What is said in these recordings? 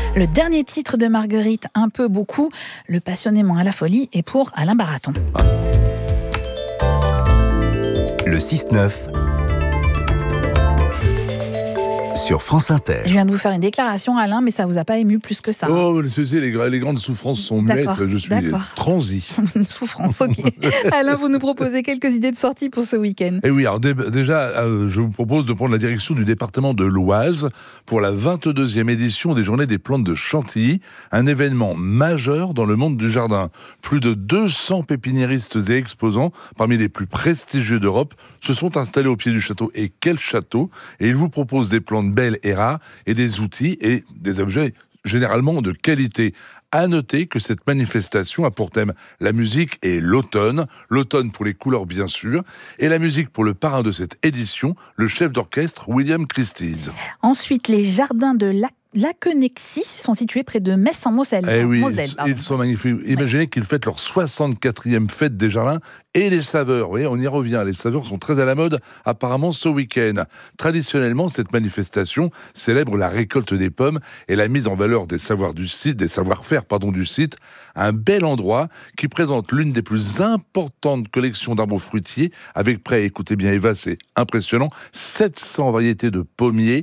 Le dernier titre de Marguerite, Un peu beaucoup, le passionnément à la folie, est pour Alain Baraton. Le 6-9 sur France Inter. Je viens de vous faire une déclaration, Alain, mais ça vous a pas ému plus que ça. Oh, les grandes souffrances sont muettes. Je suis transi. Une souffrance, ok. Alain, vous nous proposez quelques idées de sortie pour ce week-end. Et oui, alors déjà, je vous propose de prendre la direction du département de l'Oise pour la 22e édition des Journées des plantes de Chantilly, un événement majeur dans le monde du jardin. Plus de 200 pépiniéristes et exposants, parmi les plus prestigieux d'Europe, se sont installés au pied du château. Et quel château! Et ils vous proposent des plantes belles et rares, et des outils et des objets généralement de qualité. À noter que cette manifestation a pour thème la musique et l'automne pour les couleurs bien sûr, et la musique pour le parrain de cette édition, le chef d'orchestre William Christie. Ensuite, les jardins de Laquenexy sont situés près de Metz en Moselle. Eh oui, ils sont magnifiques. Imaginez qu'ils fêtent leur 64e fête des jardins et les saveurs. Vous voyez, on y revient. Les saveurs sont très à la mode apparemment ce week-end. Traditionnellement, cette manifestation célèbre la récolte des pommes et la mise en valeur des savoir-faire du site. Un bel endroit qui présente l'une des plus importantes collections d'arbres fruitiers avec près, écoutez bien Eva, c'est impressionnant, 700 variétés de pommiers,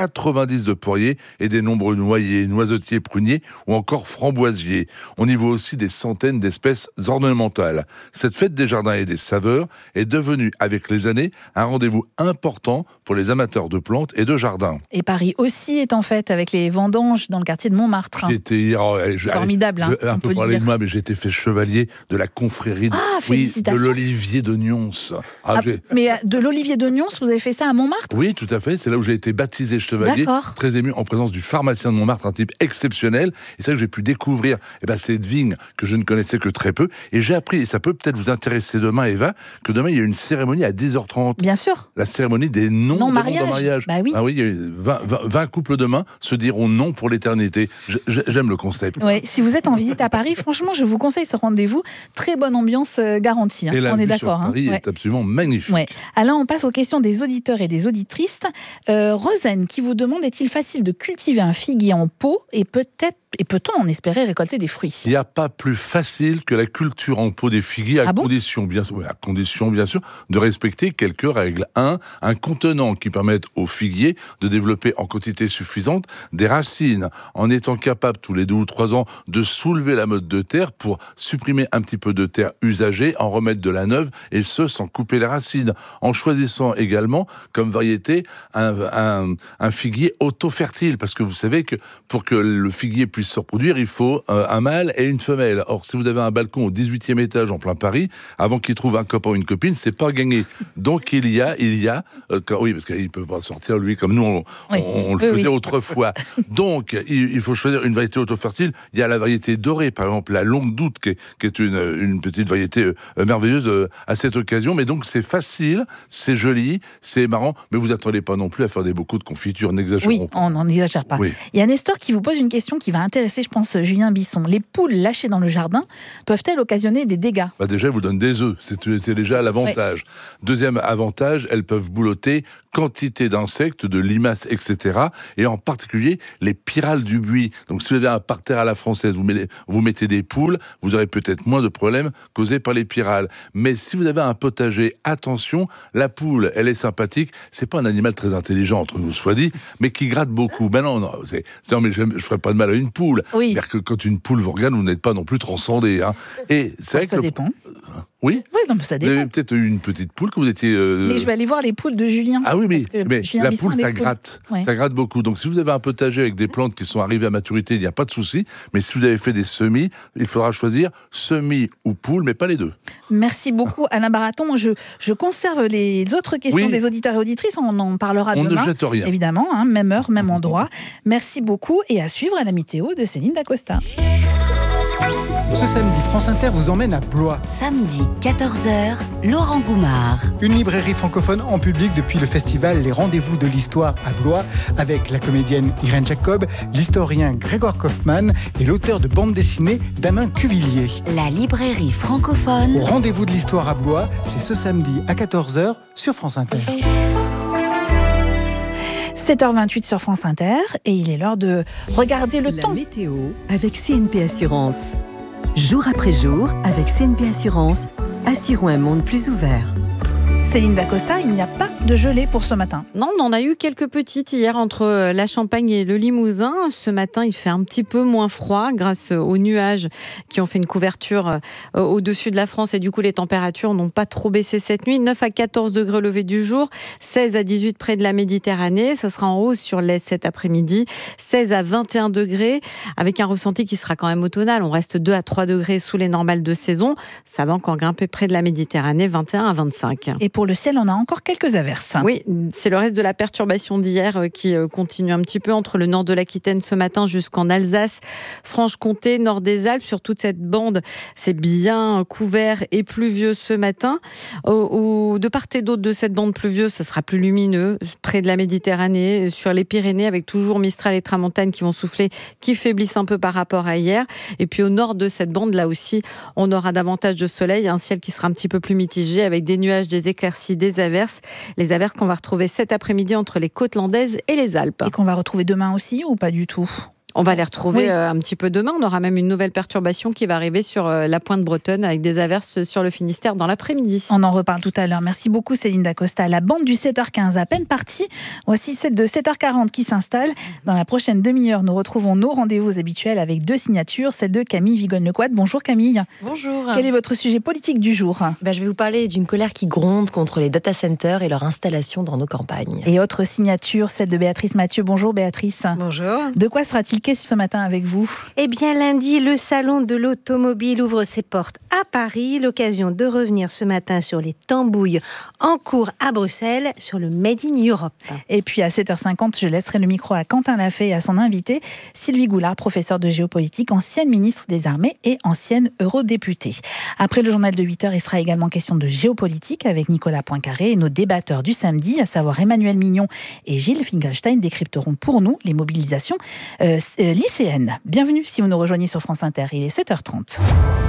90 de poiriers et des nombreux noyers, noisetiers, pruniers ou encore framboisiers. On y voit aussi des centaines d'espèces ornementales. Cette fête des jardins et des saveurs est devenue, avec les années, un rendez-vous important pour les amateurs de plantes et de jardins. Et Paris aussi est en fête avec les vendanges dans le quartier de Montmartre. Formidable, un peu parler de moi, mais j'ai été fait chevalier de la confrérie de l'Olivier de Nyons. Mais de l'Olivier de Nyons, vous avez fait ça à Montmartre ? Oui, tout à fait. C'est là où j'ai été baptisé chevalier. D'accord. Très ému en présence du pharmacien de Montmartre, un type exceptionnel. Et c'est là que j'ai pu découvrir cette vigne que je ne connaissais que très peu. Et j'ai appris, et ça peut peut-être vous intéresser demain, Eva, que demain, il y a une cérémonie à 10h30. Bien sûr. La cérémonie des noms de mariage. Bah oui. Ah oui, 20 couples demain se diront non pour l'éternité. J'aime le concept. Ouais, si vous êtes en visite à Paris, franchement, je vous conseille ce rendez-vous. Très bonne ambiance garantie. Et la on est vue d'accord. Sur Paris est absolument magnifique. Ouais. Alors, on passe aux questions des auditeurs et des auditrices. Rosen qui vous demande, est-il facile de cultiver un figuier en pot et peut-on en espérer récolter des fruits ? Il n'y a pas plus facile que la culture en pot des figuiers, à condition bien sûr de respecter quelques règles. Un contenant qui permette aux figuiers de développer en quantité suffisante des racines, en étant capable tous les 2 ou 3 ans de soulever la motte de terre pour supprimer un petit peu de terre usagée, en remettre de la neuve, et ce sans couper les racines, en choisissant également comme variété un figuier auto-fertile, parce que vous savez que pour que le figuier puisse se reproduire, il faut un mâle et une femelle. Or, si vous avez un balcon au 18e étage en plein Paris, avant qu'il trouve un copain ou une copine, c'est pas gagné. Donc il y a, oui, parce qu'il peut pas sortir lui comme nous on le faisait autrefois. Donc il faut choisir une variété auto-fertile. Il y a la variété dorée, par exemple la longue doute, qui est une petite variété merveilleuse à cette occasion. Mais donc c'est facile, c'est joli, c'est marrant, mais vous attendez pas non plus à faire beaucoup de confitures, n'exagérons pas. Oui, on n'exagère pas. Oui. Il y a Nestor qui vous pose une question qui va intéresser, je pense, Julien Bisson. Les poules lâchées dans le jardin peuvent-elles occasionner des dégâts ? Déjà, elles vous donnent des œufs, c'est déjà l'avantage. Ouais. Deuxième avantage, elles peuvent boulotter quantité d'insectes, de limaces, etc. Et en particulier, les pyrales du buis. Donc si vous avez un parterre à la française, vous mettez des poules, vous aurez peut-être moins de problèmes causés par les pyrales. Mais si vous avez un potager, attention, la poule, elle est sympathique. C'est pas un animal très intelligent, entre nous soit dit, mais qui gratte beaucoup. Ben non, mais je ferai pas de mal à une poule. Oui. C'est-à-dire que quand une poule vous regarde, vous n'êtes pas non plus transcendé. Hein. Et c'est vrai ça dépend. Oui, non, mais ça dépend. Vous avez peut-être eu une petite poule que vous étiez... Mais je vais aller voir les poules de Julien. Ah oui, mais la poule, ça gratte. Ouais. Ça gratte beaucoup. Donc, si vous avez un potager avec des plantes qui sont arrivées à maturité, il n'y a pas de souci. Mais si vous avez fait des semis, il faudra choisir semis ou poule, mais pas les deux. Merci beaucoup, Alain Baraton. Je conserve les autres questions des auditeurs et auditrices. On en parlera demain. On ne jette rien. Évidemment, même heure, même endroit. Merci beaucoup. Et à suivre, la météo de Céline Dacosta. Ce samedi, France Inter vous emmène à Blois. Samedi, 14h, Laurent Goumard. Une librairie francophone en public depuis le festival Les Rendez-vous de l'Histoire à Blois, avec la comédienne Irène Jacob, l'historien Grégoire Kaufmann et l'auteur de bande dessinée Damien Cuvillier. La librairie francophone. Au Rendez-vous de l'Histoire à Blois, c'est ce samedi à 14h sur France Inter. 7h28 sur France Inter et il est l'heure de regarder le temps. La météo avec CNP Assurance. Jour après jour, avec CNP Assurance, assurons un monde plus ouvert. Céline Dacosta, il n'y a pas de gelée pour ce matin. Non, on en a eu quelques petites hier entre la Champagne et le Limousin. Ce matin, il fait un petit peu moins froid grâce aux nuages qui ont fait une couverture au-dessus de la France et du coup, les températures n'ont pas trop baissé cette nuit. 9 à 14 degrés au lever du jour, 16 à 18 près de la Méditerranée. Ça sera en hausse sur l'Est cet après-midi, 16 à 21 degrés avec un ressenti qui sera quand même automnal. On reste 2 à 3 degrés sous les normales de saison. Ça va encore grimper près de la Méditerranée, 21 à 25. Et pour le ciel, on a encore quelques averses. Oui, c'est le reste de la perturbation d'hier qui continue un petit peu entre le nord de l'Aquitaine ce matin jusqu'en Alsace, Franche-Comté, nord des Alpes. Sur toute cette bande, c'est bien couvert et pluvieux ce matin. De part et d'autre de cette bande pluvieuse, ce sera plus lumineux près de la Méditerranée, sur les Pyrénées, avec toujours Mistral et Tramontane qui vont souffler, qui faiblissent un peu par rapport à hier. Et puis au nord de cette bande, là aussi, on aura davantage de soleil, un ciel qui sera un petit peu plus mitigé avec des nuages, des éclaircies, des averses. Les averses qu'on va retrouver cet après-midi entre les côtes landaises et les Alpes. Et qu'on va retrouver demain aussi ou pas du tout ? On va les retrouver oui. Un petit peu demain. On aura même une nouvelle perturbation qui va arriver sur la pointe bretonne avec des averses sur le Finistère dans l'après-midi. On en reparle tout à l'heure. Merci beaucoup Céline Dacosta. La bande du 7h15 à peine partie. Voici celle de 7h40 qui s'installe. Dans la prochaine demi-heure, nous retrouvons nos rendez-vous habituels avec 2 signatures, celle de Camille Vigonne-Lequat. Bonjour Camille. Bonjour. Quel est votre sujet politique du jour ? Je vais vous parler d'une colère qui gronde contre les data centers et leur installation dans nos campagnes. Et autre signature, celle de Béatrice Mathieu. Bonjour Béatrice. Bonjour. De quoi sera-t-il question ce matin avec vous ? Eh bien, lundi, le salon de l'automobile ouvre ses portes à Paris. L'occasion de revenir ce matin sur les tambouilles en cours à Bruxelles, sur le Made in Europe. Et puis à 7h50, je laisserai le micro à Quentin Lafay et à son invité, Sylvie Goulard, professeure de géopolitique, ancienne ministre des Armées et ancienne eurodéputée. Après le journal de 8h, il sera également question de géopolitique avec Nicolas Poincaré et nos débatteurs du samedi, à savoir Emmanuel Mignon et Gilles Finkelstein, décrypteront pour nous les mobilisations lycéennes. Bienvenue si vous nous rejoignez sur France Inter, il est 7h30.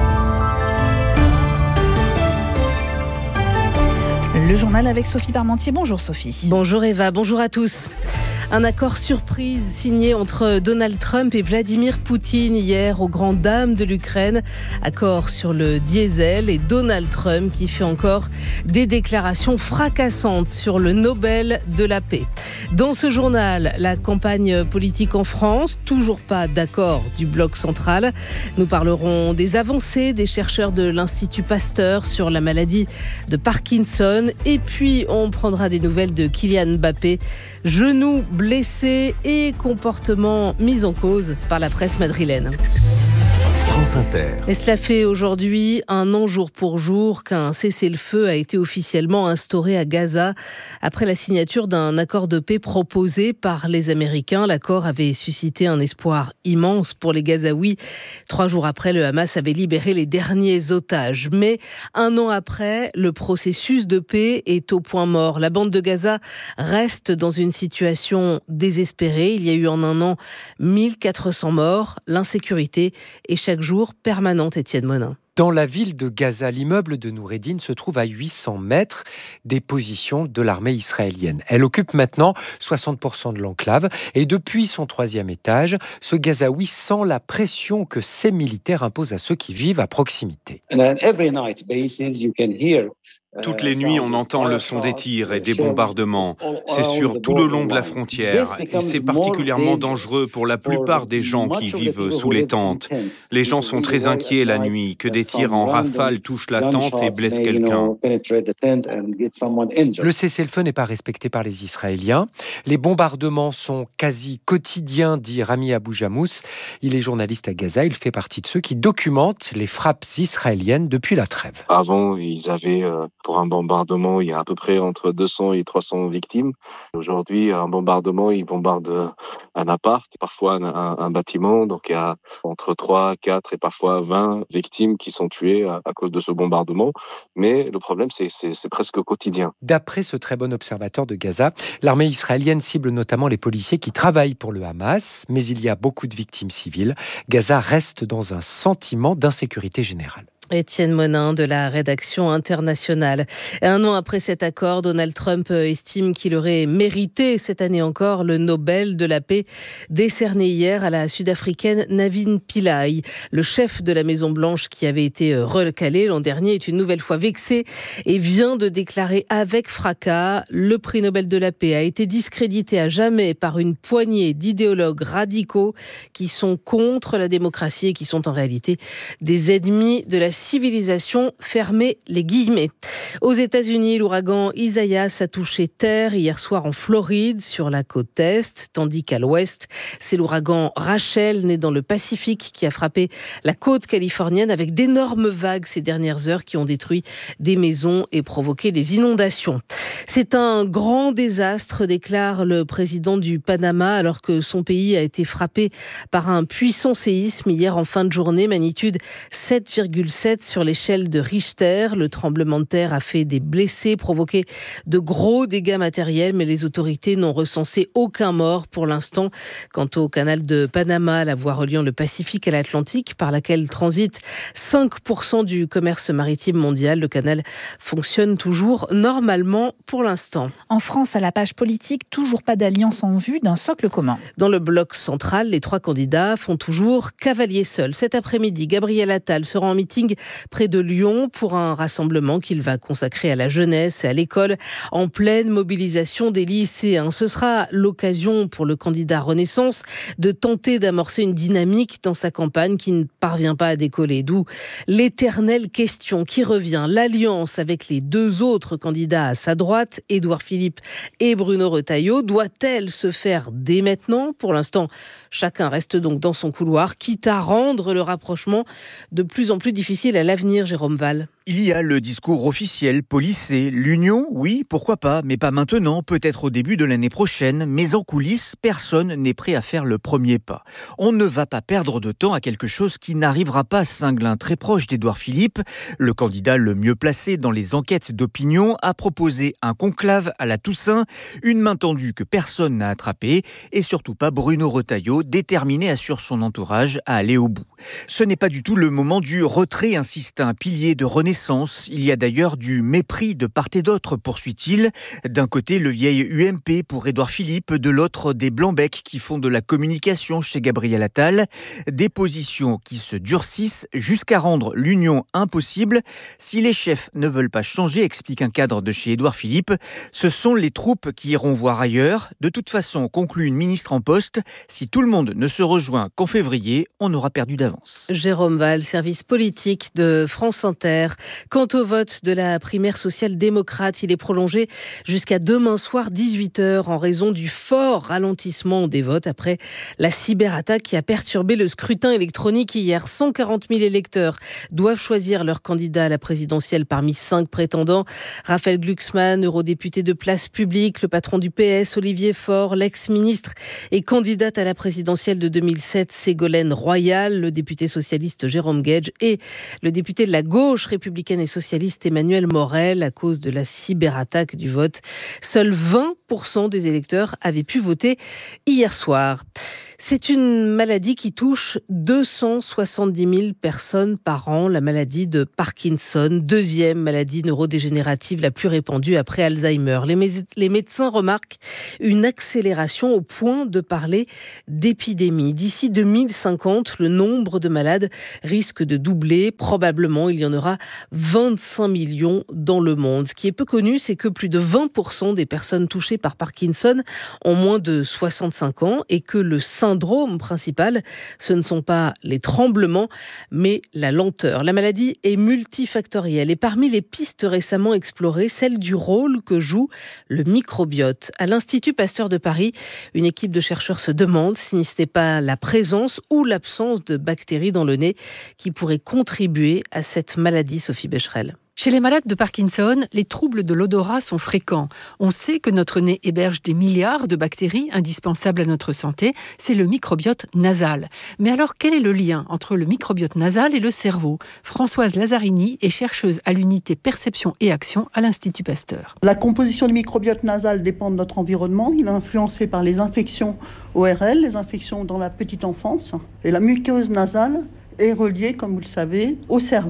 Le journal avec Sophie Parmentier. Bonjour Sophie. Bonjour Eva, bonjour à tous. Un accord surprise signé entre Donald Trump et Vladimir Poutine hier aux grandes dames de l'Ukraine. Accord sur le diesel et Donald Trump qui fait encore des déclarations fracassantes sur le Nobel de la paix. Dans ce journal, la campagne politique en France, toujours pas d'accord du bloc central. Nous parlerons des avancées des chercheurs de l'Institut Pasteur sur la maladie de Parkinson. Et puis, on prendra des nouvelles de Kylian Mbappé. Genou blessé et comportement mis en cause par la presse madrilène. France Inter. Et cela fait aujourd'hui 1 an jour pour jour qu'un cessez-le-feu a été officiellement instauré à Gaza après la signature d'un accord de paix proposé par les Américains. L'accord avait suscité un espoir immense pour les Gazaouis. 3 jours après, le Hamas avait libéré les derniers otages. Mais 1 an après, le processus de paix est au point mort. La bande de Gaza reste dans une situation désespérée. Il y a eu en 1 an 1400 morts, l'insécurité et chaque jour permanente, Étienne Monin. Dans la ville de Gaza, l'immeuble de Noureddin se trouve à 800 mètres des positions de l'armée israélienne. Elle occupe maintenant 60% de l'enclave et depuis son 3e étage, ce Gazaoui sent la pression que ces militaires imposent à ceux qui vivent à proximité. Toutes les nuits, on entend le son des tirs et des bombardements. C'est sur tout le long de la frontière et c'est particulièrement dangereux pour la plupart des gens qui vivent sous les tentes. Les gens sont très inquiets la nuit, que des tirs en rafale touchent la tente et blessent quelqu'un. Le cessez-le-feu n'est pas respecté par les Israéliens. Les bombardements sont quasi quotidiens, dit Rami Abou-Jamous. Il est journaliste à Gaza, il fait partie de ceux qui documentent les frappes israéliennes depuis la trêve. Avant, ils avaient... Pour un bombardement, il y a à peu près entre 200 et 300 victimes. Aujourd'hui, un bombardement, il bombarde un appart, parfois un bâtiment. Donc, il y a entre 3, 4 et parfois 20 victimes qui sont tuées à cause de ce bombardement. Mais le problème, c'est presque quotidien. D'après ce très bon observateur de Gaza, l'armée israélienne cible notamment les policiers qui travaillent pour le Hamas. Mais il y a beaucoup de victimes civiles. Gaza reste dans un sentiment d'insécurité générale. Étienne Monin de la rédaction internationale. Et un an après cet accord, Donald Trump estime qu'il aurait mérité cette année encore le Nobel de la paix décerné hier à la Sud-Africaine Navin Pillay. Le chef de la Maison-Blanche qui avait été recalé l'an dernier est une nouvelle fois vexé et vient de déclarer avec fracas: le prix Nobel de la paix a été discrédité à jamais par une poignée d'idéologues radicaux qui sont contre la démocratie et qui sont en réalité des ennemis de la civilisation, fermez les guillemets. Aux États-Unis, l'ouragan Isaias a touché terre hier soir en Floride, sur la côte est, tandis qu'à l'ouest, c'est l'ouragan Rachel, né dans le Pacifique, qui a frappé la côte californienne avec d'énormes vagues ces dernières heures qui ont détruit des maisons et provoqué des inondations. C'est un grand désastre, déclare le président du Panama, alors que son pays a été frappé par un puissant séisme hier en fin de journée, magnitude 7,7 sur l'échelle de Richter. Le tremblement de terre a fait des blessés, provoqué de gros dégâts matériels, mais les autorités n'ont recensé aucun mort pour l'instant. Quant au canal de Panama, la voie reliant le Pacifique à l'Atlantique, par laquelle transite 5% du commerce maritime mondial, le canal fonctionne toujours normalement pour l'instant. En France, à la page politique, toujours pas d'alliance en vue d'un socle commun. Dans le bloc central, les 3 candidats font toujours cavalier seul. Cet après-midi, Gabriel Attal sera en meeting près de Lyon pour un rassemblement qu'il va consacrer à la jeunesse et à l'école, en pleine mobilisation des lycéens. Ce sera l'occasion pour le candidat Renaissance de tenter d'amorcer une dynamique dans sa campagne qui ne parvient pas à décoller. D'où l'éternelle question qui revient: l'alliance avec les 2 autres candidats à sa droite, Édouard Philippe et Bruno Retailleau, doit-elle se faire dès maintenant? Pour l'instant, chacun reste donc dans son couloir, quitte à rendre le rapprochement de plus en plus difficile à l'avenir, Jérôme Val. Il y a le discours officiel, policé. L'union, oui, pourquoi pas, mais pas maintenant, peut-être au début de l'année prochaine. Mais en coulisses, personne n'est prêt à faire le premier pas. On ne va pas perdre de temps à quelque chose qui n'arrivera pas. Singlin, très proche d'Édouard Philippe, le candidat le mieux placé dans les enquêtes d'opinion, a proposé un conclave à la Toussaint, une main tendue que personne n'a attrapée, et surtout pas Bruno Retailleau, déterminé, assure son entourage, à aller au bout. Ce n'est pas du tout le moment du retrait, insiste un pilier de Renaissance. Il y a d'ailleurs du mépris de part et d'autre, poursuit-il. D'un côté, le vieil UMP pour Édouard Philippe, de l'autre, des Blancs-Bec qui font de la communication chez Gabriel Attal. Des positions qui se durcissent jusqu'à rendre l'union impossible. Si les chefs ne veulent pas changer, explique un cadre de chez Édouard Philippe, ce sont les troupes qui iront voir ailleurs. De toute façon, conclut une ministre en poste, si tout le monde ne se rejoint qu'en février, on aura perdu d'avance. Jérôme Val, service politique de France Inter. Quant au vote de la primaire social-démocrate, il est prolongé jusqu'à demain soir 18h en raison du fort ralentissement des votes après la cyberattaque qui a perturbé le scrutin électronique hier. 140 000 électeurs doivent choisir leur candidat à la présidentielle parmi 5 prétendants. Raphaël Glucksmann, eurodéputé de Place Publique, le patron du PS, Olivier Faure, l'ex-ministre et candidate à la présidentielle de 2007, Ségolène Royal, le député socialiste Jérôme Guedj et le député de la gauche républicaine et socialiste Emmanuel Morel. À cause de la cyberattaque du vote, seuls 20% des électeurs avaient pu voter hier soir. C'est une maladie qui touche 270 000 personnes par an, la maladie de Parkinson, deuxième maladie neurodégénérative la plus répandue après Alzheimer. Les médecins remarquent une accélération au point de parler d'épidémie. D'ici 2050, le nombre de malades risque de doubler. Probablement, il y en aura 25 millions dans le monde. Ce qui est peu connu, c'est que plus de 20% des personnes touchées par Parkinson ont moins de 65 ans et que le syndrome principal, ce ne sont pas les tremblements, mais la lenteur. La maladie est multifactorielle et parmi les pistes récemment explorées, celle du rôle que joue le microbiote. À l'Institut Pasteur de Paris, une équipe de chercheurs se demande si ce n'est pas la présence ou l'absence de bactéries dans le nez qui pourrait contribuer à cette maladie, Sophie Becherel. Chez les malades de Parkinson, les troubles de l'odorat sont fréquents. On sait que notre nez héberge des milliards de bactéries indispensables à notre santé. C'est le microbiote nasal. Mais alors, quel est le lien entre le microbiote nasal et le cerveau ? Françoise Lazzarini est chercheuse à l'unité perception et action à l'Institut Pasteur. La composition du microbiote nasal dépend de notre environnement. Il est influencé par les infections ORL, les infections dans la petite enfance. Et la muqueuse nasale est reliée, comme vous le savez, au cerveau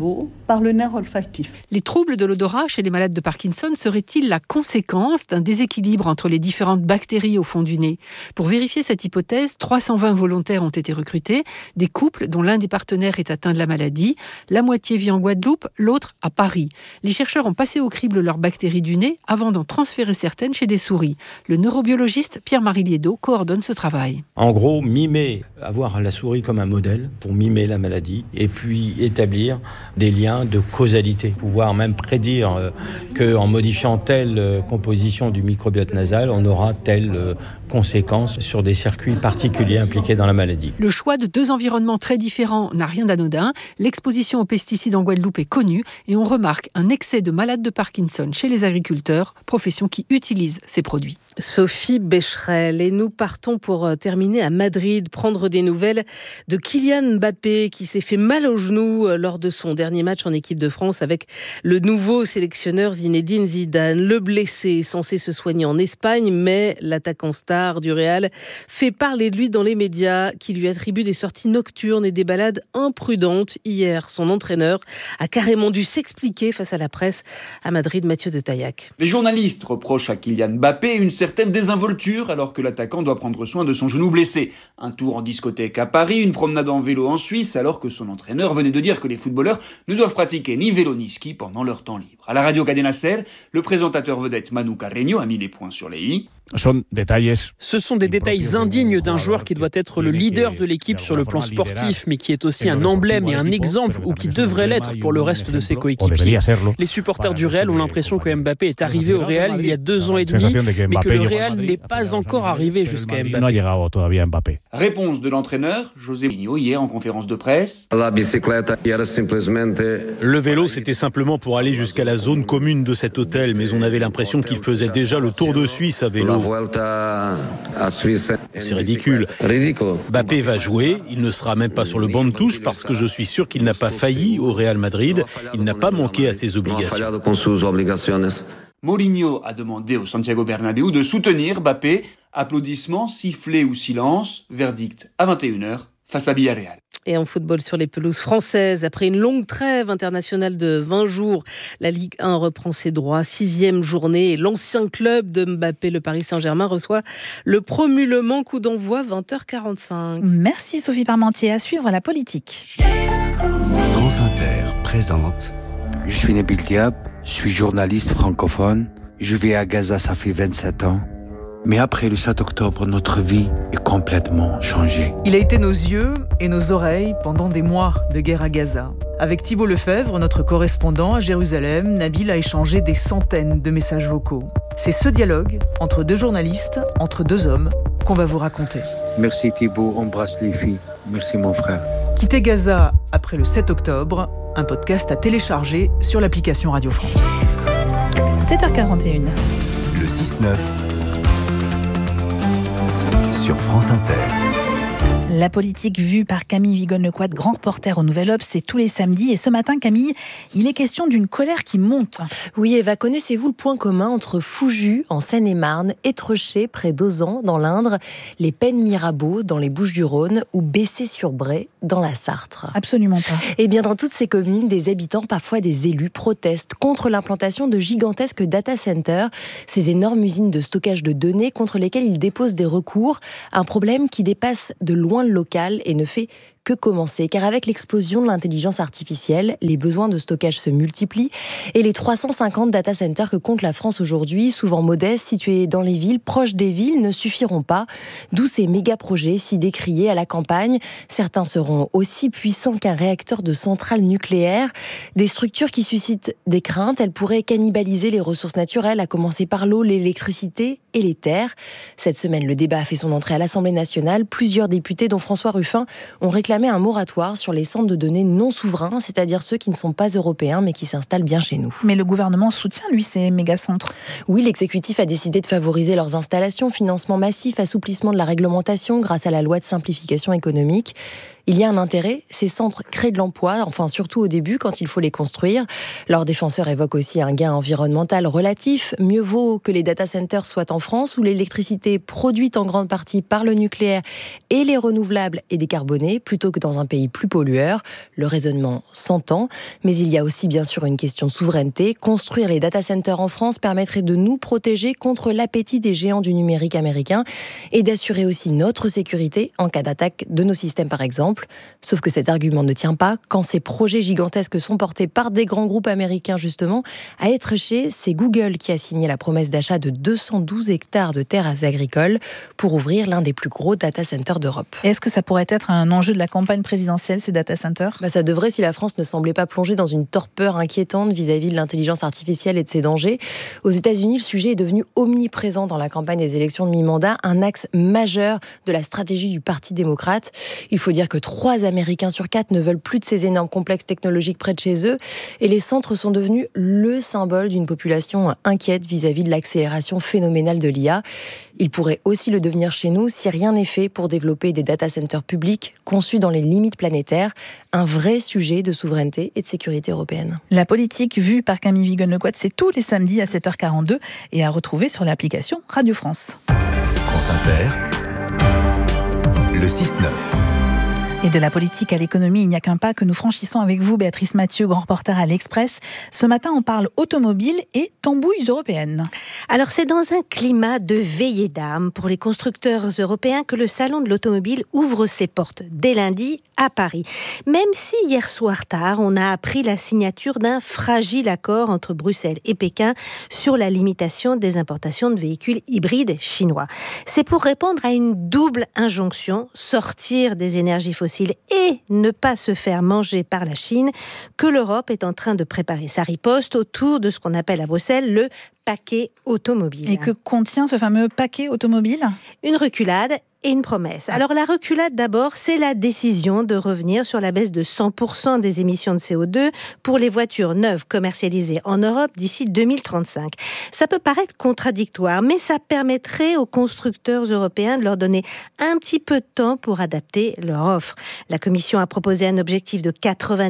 par le nerf olfactif. Les troubles de l'odorat chez les malades de Parkinson seraient-ils la conséquence d'un déséquilibre entre les différentes bactéries au fond du nez ? Pour vérifier cette hypothèse, 320 volontaires ont été recrutés, des couples dont l'un des partenaires est atteint de la maladie. La moitié vit en Guadeloupe, l'autre à Paris. Les chercheurs ont passé au crible leurs bactéries du nez avant d'en transférer certaines chez des souris. Le neurobiologiste Pierre-Marie Liédot coordonne ce travail. En gros, avoir la souris comme un modèle pour mimer la maladie et puis établir des liens de causalité, pouvoir même prédire qu'en modifiant telle composition du microbiote nasal, on aura telle conséquence sur des circuits particuliers impliqués dans la maladie. Le choix de 2 environnements très différents n'a rien d'anodin. L'exposition aux pesticides en Guadeloupe est connue et on remarque un excès de malades de Parkinson chez les agriculteurs, profession qui utilise ces produits. Sophie Becherel, et nous partons pour terminer à Madrid, prendre des nouvelles de Kylian Mbappé qui s'est fait mal au genou lors de son dernier match en équipe de France avec le nouveau sélectionneur Zinedine Zidane. Le blessé est censé se soigner en Espagne, mais l'attaquant star du Real fait parler de lui dans les médias qui lui attribuent des sorties nocturnes et des balades imprudentes. Hier, son entraîneur a carrément dû s'expliquer face à la presse. À Madrid, Mathieu de Taillac. Les journalistes reprochent à Kylian Mbappé une certaine désinvolture alors que l'attaquant doit prendre soin de son genou blessé. Un tour en discothèque à Paris, une promenade en vélo en Suisse alors que son entraîneur venait de dire que les footballeurs ne doivent pratiquer ni vélo ni ski pendant leur temps libre. À la radio Cadena Ser, le présentateur vedette Manu Carreño a mis les points sur les i. Ce sont des détails indignes d'un joueur qui doit être le leader de l'équipe sur le plan sportif, mais qui est aussi un emblème et un exemple, ou qui devrait l'être pour le reste de ses coéquipiers. Les supporters du Real ont l'impression que Mbappé est arrivé au Real il y a 2 ans et demi, mais que le Real n'est pas encore arrivé jusqu'à Mbappé. Réponse de l'entraîneur, José Mourinho, hier en conférence de presse. Le vélo, c'était simplement pour aller jusqu'à la zone commune de cet hôtel, mais on avait l'impression qu'il faisait déjà le tour de Suisse à vélo. C'est ridicule. Mbappé va jouer, il ne sera même pas sur le banc de touche parce que je suis sûr qu'il n'a pas failli au Real Madrid, il n'a pas manqué à ses obligations. Mourinho a demandé au Santiago Bernabéu de soutenir Mbappé. Applaudissements, sifflets ou silence, verdict à 21h face à Villarreal. Et en football sur les pelouses françaises, après une longue trêve internationale de 20 jours, la Ligue 1 reprend ses droits, 6e journée, et l'ancien club de Mbappé, le Paris Saint-Germain, reçoit le Promu Le Mans, coup d'envoi 20h45. Merci Sophie Parmentier, à suivre la politique. France Inter présente. Je suis Nabil Diab, je suis journaliste francophone, je vis à Gaza, ça fait 27 ans. Mais après le 7 octobre, notre vie est complètement changée. Il a été nos yeux et nos oreilles pendant des mois de guerre à Gaza. Avec Thibault Lefebvre, notre correspondant à Jérusalem, Nabil a échangé des centaines de messages vocaux. C'est ce dialogue entre 2 journalistes, entre 2 hommes, qu'on va vous raconter. Merci Thibault, embrasse les filles. Merci mon frère. Quitter Gaza après le 7 octobre, un podcast à télécharger sur l'application Radio France. 7h41. Le 6-9 sur France Inter. La politique vue par Camille Vigonne-Lequat, grand reporter au Nouvel Obs, c'est tous les samedis. Et ce matin, Camille, il est question d'une colère qui monte. Oui, Eva, connaissez-vous le point commun entre Fouju, en Seine-et-Marne, Étreché, près d'Auzan, dans l'Indre, les Pennes-Mirabeau, dans les Bouches-du-Rhône, ou Bessé-sur-Bray, dans la Sarthe? Absolument pas. Eh bien, dans toutes ces communes, des habitants, parfois des élus, protestent contre l'implantation de gigantesques data centers, ces énormes usines de stockage de données contre lesquelles ils déposent des recours, un problème qui dépasse de loin le local et ne fait que commencer, car avec l'explosion de l'intelligence artificielle, les besoins de stockage se multiplient et les 350 data centers que compte la France aujourd'hui, souvent modestes, situés dans les villes, proches des villes, ne suffiront pas, d'où ces méga-projets si décriés à la campagne. Certains seront aussi puissants qu'un réacteur de centrale nucléaire, des structures qui suscitent des craintes, elles pourraient cannibaliser les ressources naturelles, à commencer par l'eau, l'électricité et les terres. Cette semaine, le débat a fait son entrée à l'Assemblée nationale. Plusieurs députés, dont François Ruffin, ont réclamé un moratoire sur les centres de données non souverains, c'est-à-dire ceux qui ne sont pas européens mais qui s'installent bien chez nous. Mais le gouvernement soutient, lui, ces méga-centres. Oui, l'exécutif a décidé de favoriser leurs installations, financement massif, assouplissement de la réglementation grâce à la loi de simplification économique. Il y a un intérêt, ces centres créent de l'emploi, enfin surtout au début quand il faut les construire. Leurs défenseurs évoquent aussi un gain environnemental relatif. Mieux vaut que les data centers soient en France où l'électricité produite en grande partie par le nucléaire et les renouvelables est décarbonée plutôt que dans un pays plus pollueur. Le raisonnement s'entend, mais il y a aussi bien sûr une question de souveraineté. Construire les data centers en France permettrait de nous protéger contre l'appétit des géants du numérique américain et d'assurer aussi notre sécurité en cas d'attaque de nos systèmes par exemple. Sauf que cet argument ne tient pas quand ces projets gigantesques sont portés par des grands groupes américains justement. À Etreché, c'est Google qui a signé la promesse d'achat de 212 hectares de terres agricoles pour ouvrir l'un des plus gros data centers d'Europe. Est-ce que ça pourrait être un enjeu de la campagne présidentielle, ces data centers ? Ça devrait si la France ne semblait pas plongée dans une torpeur inquiétante vis-à-vis de l'intelligence artificielle et de ses dangers. Aux États-Unis, le sujet est devenu omniprésent dans la campagne des élections de mi-mandat, un axe majeur de la stratégie du Parti démocrate. Il faut dire que 3 Américains sur 4 ne veulent plus de ces énormes complexes technologiques près de chez eux et les centres sont devenus le symbole d'une population inquiète vis-à-vis de l'accélération phénoménale de l'IA. Il pourrait aussi le devenir chez nous si rien n'est fait pour développer des data centers publics conçus dans les limites planétaires, un vrai sujet de souveraineté et de sécurité européenne. La politique vue par Camille Vigon-Lecoët, c'est tous les samedis à 7h42 et à retrouver sur l'application Radio France. France Inter, le 6-9. Et de la politique à l'économie, il n'y a qu'un pas que nous franchissons avec vous, Béatrice Mathieu, grand reporter à l'Express. Ce matin, on parle automobile et tambouilles européennes. Alors, c'est dans un climat de veillée d'âme pour les constructeurs européens que le Salon de l'automobile ouvre ses portes dès lundi à Paris. Même si hier soir tard, on a appris la signature d'un fragile accord entre Bruxelles et Pékin sur la limitation des importations de véhicules hybrides chinois. C'est pour répondre à une double injonction, sortir des énergies fossiles et ne pas se faire manger par la Chine, que l'Europe est en train de préparer sa riposte autour de ce qu'on appelle à Bruxelles le paquet automobile. Et que contient ce fameux paquet automobile ? Une reculade et une promesse. Alors la reculade d'abord, c'est la décision de revenir sur la baisse de 100% des émissions de CO2 pour les voitures neuves commercialisées en Europe d'ici 2035. Ça peut paraître contradictoire, mais ça permettrait aux constructeurs européens de leur donner un petit peu de temps pour adapter leur offre. La Commission a proposé un objectif de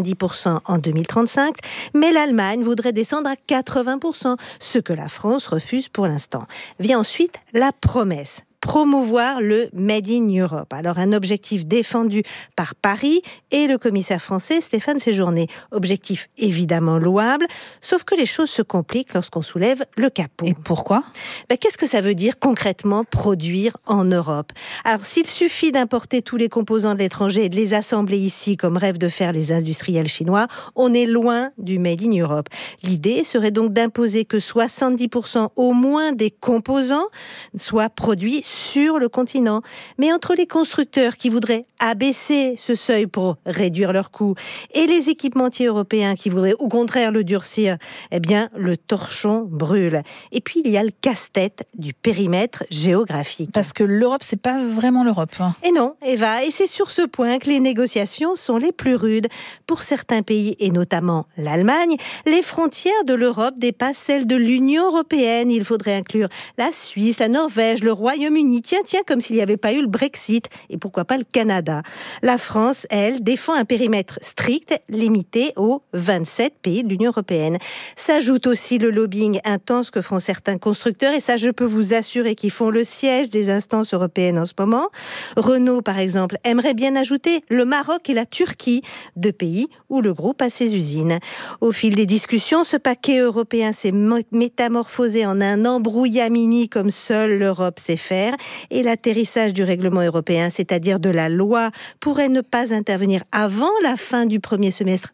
90% en 2035, mais l'Allemagne voudrait descendre à 80%, ce que la France refuse pour l'instant. Vient ensuite la promesse. Promouvoir le Made in Europe. Alors un objectif défendu par Paris et le commissaire français Stéphane Séjourné. Objectif évidemment louable, sauf que les choses se compliquent lorsqu'on soulève le capot. Et pourquoi ? Qu'est-ce que ça veut dire concrètement produire en Europe ? Alors s'il suffit d'importer tous les composants de l'étranger et de les assembler ici comme rêvent de faire les industriels chinois, on est loin du Made in Europe. L'idée serait donc d'imposer que 70% au moins des composants soient produits sur le continent. Mais entre les constructeurs qui voudraient abaisser ce seuil pour réduire leurs coûts et les équipementiers européens qui voudraient au contraire le durcir, eh bien, le torchon brûle. Et puis, il y a le casse-tête du périmètre géographique. Parce que l'Europe, c'est pas vraiment l'Europe. Et non, Eva, et c'est sur ce point que les négociations sont les plus rudes. Pour certains pays, et notamment l'Allemagne, les frontières de l'Europe dépassent celles de l'Union européenne. Il faudrait inclure la Suisse, la Norvège, le Royaume-Uni. Tiens, comme s'il n'y avait pas eu le Brexit. Et pourquoi pas le Canada. La France, elle, défend un périmètre strict, limité aux 27 pays de l'Union européenne. S'ajoute aussi le lobbying intense que font certains constructeurs. Et ça, je peux vous assurer qu'ils font le siège des instances européennes en ce moment. Renault, par exemple, aimerait bien ajouter le Maroc et la Turquie, 2 pays où le groupe a ses usines. Au fil des discussions, ce paquet européen s'est métamorphosé en un embrouillamini comme seule l'Europe sait faire. Et l'atterrissage du règlement européen, c'est-à-dire de la loi, pourrait ne pas intervenir avant la fin du premier semestre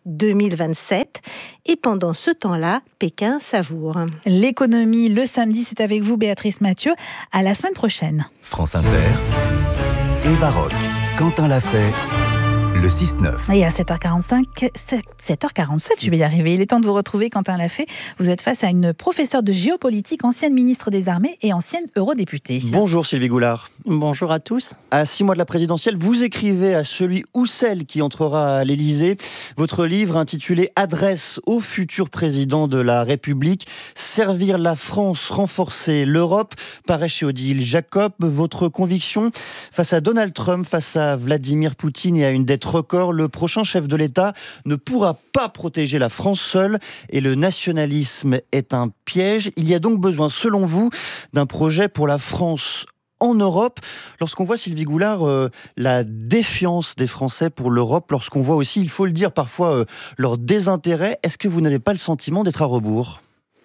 2027. Et pendant ce temps-là, Pékin savoure. L'économie, le samedi, c'est avec vous, Béatrice Mathieu. À la semaine prochaine. France Inter, Eva Rock, Quentin Lafay, le 6-9. Et à 7h47, je vais y arriver. Il est temps de vous retrouver, Quentin Lafay. Vous êtes face à une professeure de géopolitique, ancienne ministre des Armées et ancienne eurodéputée. Bonjour Sylvie Goulard. Bonjour à tous. À 6 mois de la présidentielle, vous écrivez à celui ou celle qui entrera à l'Élysée votre livre intitulé « Adresse au futur président de la République, servir la France, renforcer l'Europe », paraît chez Odile Jacob. Votre conviction face à Donald Trump, face à Vladimir Poutine et à une dette record. Le prochain chef de l'État ne pourra pas protéger la France seule et le nationalisme est un piège. Il y a donc besoin, selon vous, d'un projet pour la France en Europe. Lorsqu'on voit, Sylvie Goulard, la défiance des Français pour l'Europe, lorsqu'on voit aussi, il faut le dire parfois, leur désintérêt, est-ce que vous n'avez pas le sentiment d'être à rebours ?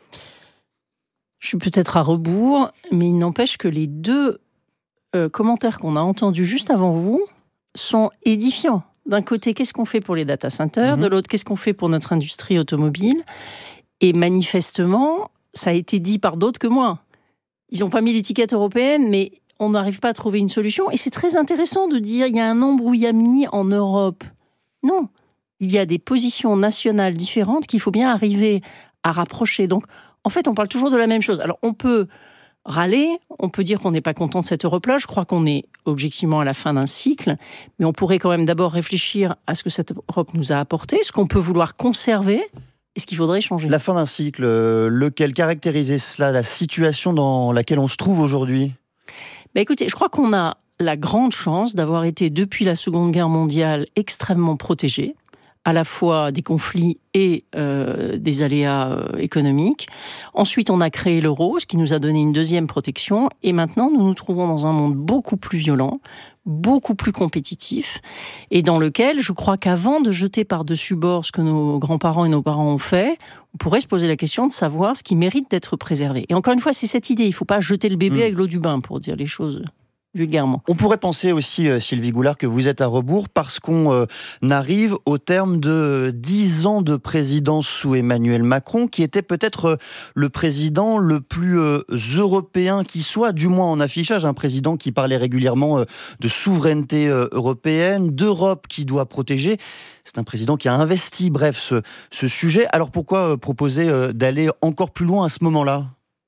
Je suis peut-être à rebours, mais il n'empêche que les deux commentaires qu'on a entendus juste avant vous sont édifiants. D'un côté, qu'est-ce qu'on fait pour les data centers ? De l'autre, qu'est-ce qu'on fait pour notre industrie automobile ? Et manifestement, ça a été dit par d'autres que moi. Ils n'ont pas mis l'étiquette européenne, mais on n'arrive pas à trouver une solution. Et c'est très intéressant de dire il y a un embrouillamini en Europe. Non, il y a des positions nationales différentes qu'il faut bien arriver à rapprocher. Donc, en fait, on parle toujours de la même chose. Alors, on peut râler, on peut dire qu'on n'est pas content de cette Europe-là. Je crois qu'on est objectivement à la fin d'un cycle, mais on pourrait quand même d'abord réfléchir à ce que cette Europe nous a apporté, ce qu'on peut vouloir conserver, et ce qu'il faudrait changer. La fin d'un cycle, lequel caractérisait cela, la situation dans laquelle on se trouve aujourd'hui ? Écoutez, je crois qu'on a la grande chance d'avoir été, depuis la Seconde Guerre mondiale, extrêmement protégés, à la fois des conflits et des aléas économiques. Ensuite, on a créé l'euro, ce qui nous a donné une deuxième protection. Et maintenant, nous nous trouvons dans un monde beaucoup plus violent, beaucoup plus compétitif, et dans lequel je crois qu'avant de jeter par-dessus bord ce que nos grands-parents et nos parents ont fait, on pourrait se poser la question de savoir ce qui mérite d'être préservé. Et encore une fois, c'est cette idée, il ne faut pas jeter le bébé avec l'eau du bain, pour dire les choses vulgairement. On pourrait penser aussi, Sylvie Goulard, que vous êtes à rebours parce qu'on arrive au terme de 10 ans de présidence sous Emmanuel Macron, qui était peut-être le président le plus européen qui soit, du moins en affichage, un président qui parlait régulièrement de souveraineté européenne, d'Europe qui doit protéger. C'est un président qui a investi, bref, ce sujet. Alors pourquoi proposer d'aller encore plus loin à ce moment-là ?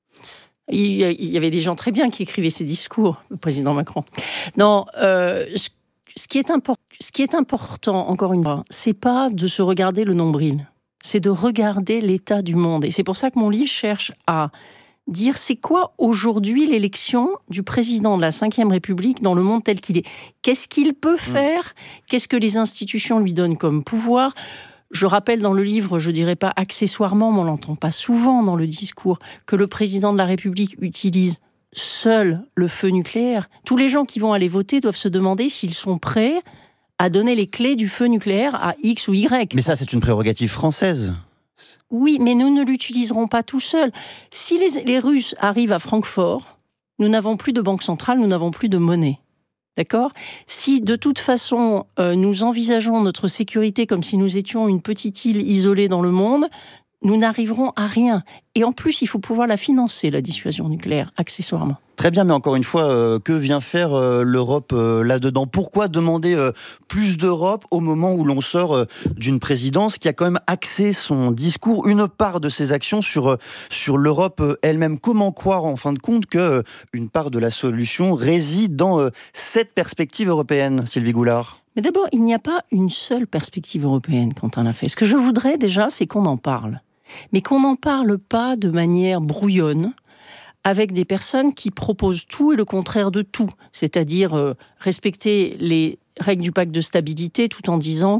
Il y avait des gens très bien qui écrivaient ces discours, le président Macron. Non, ce qui est important, encore une fois, c'est pas de se regarder le nombril, c'est de regarder l'état du monde. Et c'est pour ça que mon livre cherche à dire c'est quoi aujourd'hui l'élection du président de la Ve République dans le monde tel qu'il est. Qu'est-ce qu'il peut faire ? Qu'est-ce que les institutions lui donnent comme pouvoir ? Je rappelle dans le livre, je dirais pas accessoirement, mais on l'entend pas souvent dans le discours, que le président de la République utilise seul le feu nucléaire. Tous les gens qui vont aller voter doivent se demander s'ils sont prêts à donner les clés du feu nucléaire à X ou Y. Mais ça, c'est une prérogative française. Oui, mais nous ne l'utiliserons pas tout seuls. Si les Russes arrivent à Francfort, nous n'avons plus de banque centrale, nous n'avons plus de monnaie. D'accord ? Si de toute façon, nous envisageons notre sécurité comme si nous étions une petite île isolée dans le monde, nous n'arriverons à rien. Et en plus, il faut pouvoir la financer, la dissuasion nucléaire, accessoirement. Très bien, mais encore une fois, que vient faire l'Europe là-dedans ? Pourquoi demander plus d'Europe au moment où l'on sort d'une présidence qui a quand même axé son discours, une part de ses actions sur l'Europe elle-même ? Comment croire en fin de compte qu'une part de la solution réside dans cette perspective européenne, Sylvie Goulard ? Mais d'abord, il n'y a pas une seule perspective européenne quand on l'a fait. Ce que je voudrais déjà, c'est qu'on en parle. Mais qu'on n'en parle pas de manière brouillonne, avec des personnes qui proposent tout et le contraire de tout. C'est-à-dire respecter les règles du pacte de stabilité tout en disant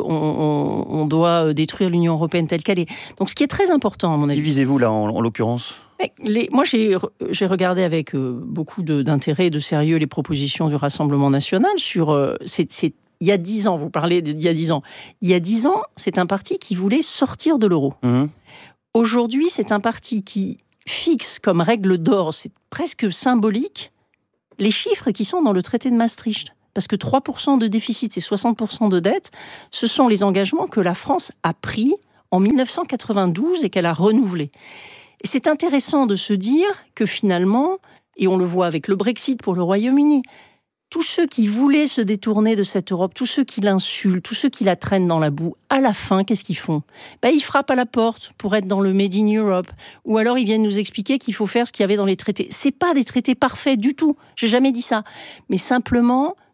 qu'on doit détruire l'Union européenne telle qu'elle est. Donc ce qui est très important, à mon avis... Qui visez-vous là, en l'occurrence ? Moi, j'ai regardé avec beaucoup d'intérêt et de sérieux les propositions du Rassemblement national sur... il y a 10 ans, vous parlez d'il y a 10 ans. Il y a 10 ans, c'est un parti qui voulait sortir de l'euro. Aujourd'hui, c'est un parti qui fixe comme règle d'or, c'est presque symbolique, les chiffres qui sont dans le traité de Maastricht. Parce que 3% de déficit et 60% de dette, ce sont les engagements que la France a pris en 1992 et qu'elle a renouvelés. Et c'est intéressant de se dire que finalement, et on le voit avec le Brexit pour le Royaume-Uni, tous ceux qui voulaient se détourner de cette Europe, tous ceux qui l'insultent, tous ceux qui la traînent dans la boue, à la fin, qu'est-ce qu'ils font ? Ils frappent à la porte pour être dans le Made in Europe. Ou alors ils viennent nous expliquer qu'il faut faire ce qu'il y avait dans les traités. C'est pas des traités parfaits du tout. J'ai jamais dit ça. Mais simplement,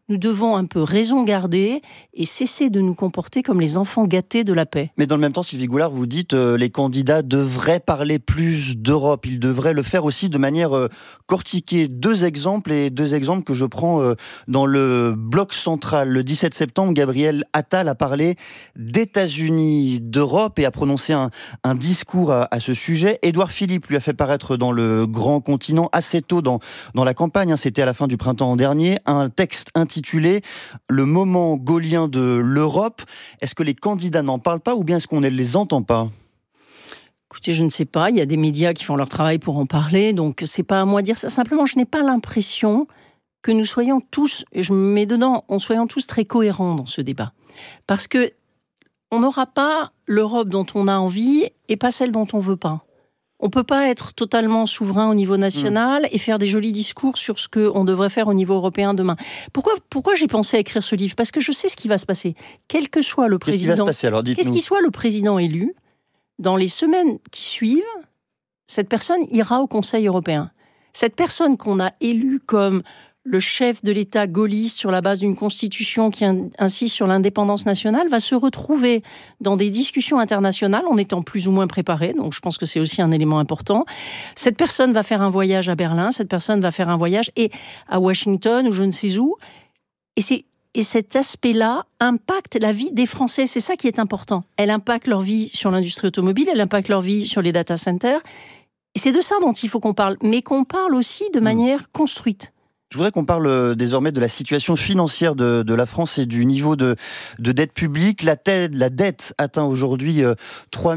nous devons un peu raison garder et cesser de nous comporter comme les enfants gâtés de la paix. Mais dans le même temps, Sylvie Goulard, vous dites les candidats devraient parler plus d'Europe. Ils devraient le faire aussi de manière cortiquée. Deux exemples que je prends dans le bloc central. Le 17 septembre, Gabriel Attal a parlé d'États-Unis, d'Europe et a prononcé un discours à ce sujet. Édouard Philippe lui a fait paraître dans le Grand Continent assez tôt dans la campagne. C'était à la fin du printemps dernier. Un texte intitulé « Le moment gaulien de l'Europe ». Est-ce que les candidats n'en parlent pas ou bien est-ce qu'on ne les entend pas ? Écoutez, je ne sais pas. Il y a des médias qui font leur travail pour en parler, donc c'est pas à moi de dire ça. Simplement, je n'ai pas l'impression que nous soyons tous, et je me mets dedans, soyons tous très cohérents dans ce débat. Parce que on n'aura pas l'Europe dont on a envie et pas celle dont on veut pas. On ne peut pas être totalement souverain au niveau national et faire des jolis discours sur ce qu'on devrait faire au niveau européen demain. Pourquoi j'ai pensé à écrire ce livre ? Parce que je sais ce qui va se passer. Quel que soit le président... Qu'est-ce qui va se passer alors ? Dites-nous. Qu'est-ce qui soit le président élu, dans les semaines qui suivent, cette personne ira au Conseil européen. Cette personne qu'on a élue comme le chef de l'État gaulliste sur la base d'une constitution qui insiste sur l'indépendance nationale va se retrouver dans des discussions internationales en étant plus ou moins préparée. Donc je pense que c'est aussi un élément important. Cette personne va faire un voyage à Berlin, cette personne va faire un voyage à Washington ou je ne sais où. Et cet aspect-là impacte la vie des Français. C'est ça qui est important. Elle impacte leur vie sur l'industrie automobile, elle impacte leur vie sur les data centers. Et c'est de ça dont il faut qu'on parle, mais qu'on parle aussi de manière construite. Je voudrais qu'on parle désormais de la situation financière de la France et du niveau de dette publique. La dette atteint aujourd'hui 3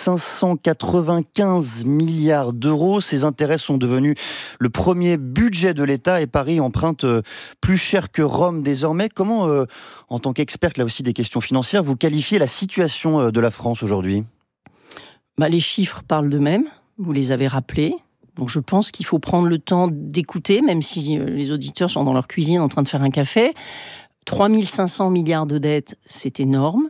595 milliards d'euros. Ces intérêts sont devenus le premier budget de l'État et Paris emprunte plus cher que Rome désormais. Comment, en tant qu'experte là aussi des questions financières, vous qualifiez la situation de la France aujourd'hui ? Les chiffres parlent d'eux-mêmes, vous les avez rappelés. Donc je pense qu'il faut prendre le temps d'écouter, même si les auditeurs sont dans leur cuisine en train de faire un café. 3 500 milliards de dettes, c'est énorme.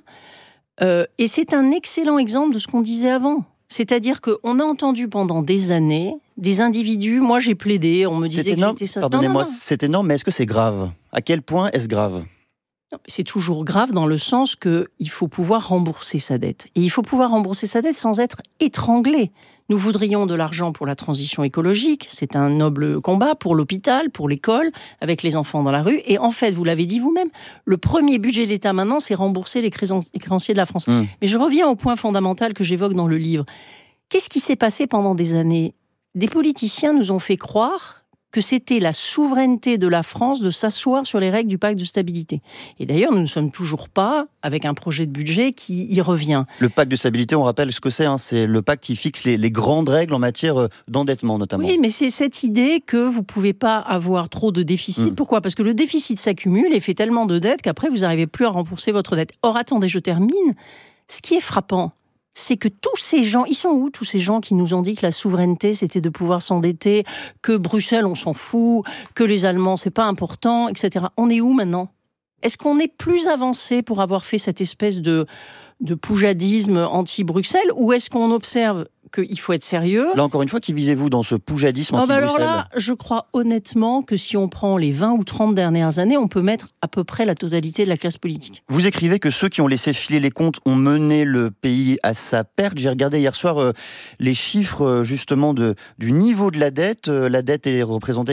Et c'est un excellent exemple de ce qu'on disait avant. C'est-à-dire qu'on a entendu pendant des années des individus, moi j'ai plaidé, on me disait que j'étais ça. Pardonnez-moi, c'est énorme, mais est-ce que c'est grave ? À quel point est-ce grave ? C'est toujours grave dans le sens qu'il faut pouvoir rembourser sa dette. Et il faut pouvoir rembourser sa dette sans être étranglé. Nous voudrions de l'argent pour la transition écologique, c'est un noble combat pour l'hôpital, pour l'école, avec les enfants dans la rue. Et en fait, vous l'avez dit vous-même, le premier budget de l'État maintenant, c'est rembourser les créanciers de la France. Mais je reviens au point fondamental que j'évoque dans le livre. Qu'est-ce qui s'est passé pendant des années ? Des politiciens nous ont fait croire que c'était la souveraineté de la France de s'asseoir sur les règles du pacte de stabilité. Et d'ailleurs, nous ne sommes toujours pas avec un projet de budget qui y revient. Le pacte de stabilité, on rappelle ce que c'est, c'est le pacte qui fixe les grandes règles en matière d'endettement notamment. Oui, mais c'est cette idée que vous ne pouvez pas avoir trop de déficit. Pourquoi ? Parce que le déficit s'accumule et fait tellement de dettes qu'après, vous n'arrivez plus à rembourser votre dette. Or, attendez, je termine. Ce qui est frappant, c'est que tous ces gens, ils sont où tous ces gens qui nous ont dit que la souveraineté c'était de pouvoir s'endetter, que Bruxelles on s'en fout, que les Allemands c'est pas important, etc. On est où maintenant ? Est-ce qu'on est plus avancé pour avoir fait cette espèce de poujadisme anti-Bruxelles ou est-ce qu'on observe qu'il faut être sérieux ? Là encore une fois, qui visez-vous dans ce poujadisme anti-Bruxelles ? Alors là, je crois honnêtement que si on prend les 20 ou 30 dernières années, on peut mettre à peu près la totalité de la classe politique. Vous écrivez que ceux qui ont laissé filer les comptes ont mené le pays à sa perte. J'ai regardé hier soir les chiffres justement du niveau de la dette. La dette est représentée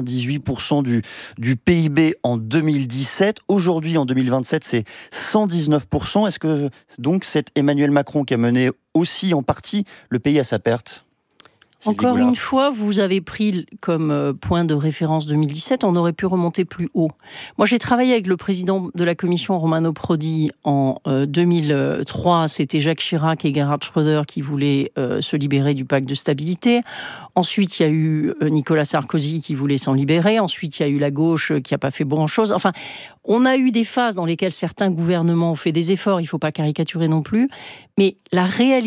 98% du PIB en 2017. Aujourd'hui, en 2027, c'est 119%. Est-ce que donc c'est Emmanuel Macron qui a mené aussi en partie le pays à sa perte ? Encore une fois, vous avez pris comme point de référence 2017, on aurait pu remonter plus haut. Moi, j'ai travaillé avec le président de la commission, Romano Prodi, en 2003. C'était Jacques Chirac et Gerhard Schröder qui voulaient se libérer du pacte de stabilité. Ensuite, il y a eu Nicolas Sarkozy qui voulait s'en libérer. Ensuite, il y a eu la gauche qui n'a pas fait grand-chose. Enfin, on a eu des phases dans lesquelles certains gouvernements ont fait des efforts. Il ne faut pas caricaturer non plus. Mais la réalité